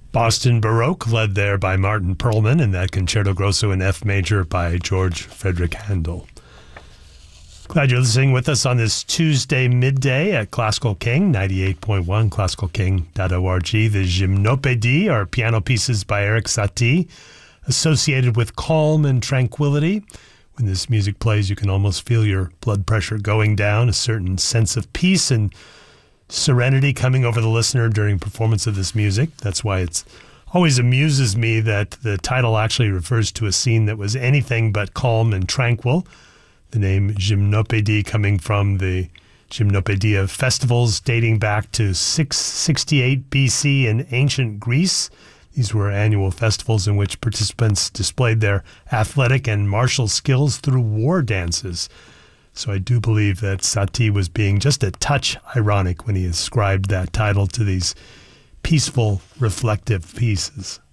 Boston Baroque, led there by Martin Perlman, and that Concerto Grosso in F major by George Frederick Handel. Glad you're listening with us on this Tuesday midday at Classical King, 98.1, classicalking.org. The Gymnopédies are piano pieces by Erik Satie, associated with calm and tranquility. When this music plays, you can almost feel your blood pressure going down, a certain sense of peace and serenity coming over the listener during performance of this music. That's why it always amuses me that the title actually refers to a scene that was anything but calm and tranquil. The name Gymnopédie coming from the Gymnopédia festivals dating back to 668 BC in ancient Greece. These were annual festivals in which participants displayed their athletic and martial skills through war dances. So I do believe that Satie was being just a touch ironic when he ascribed that title to these peaceful, reflective pieces.